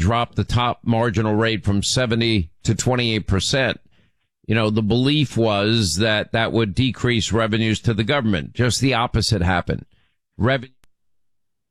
dropped the top marginal rate from 70 to 28%. You know, the belief was that that would decrease revenues to the government. Just the opposite happened. Revenue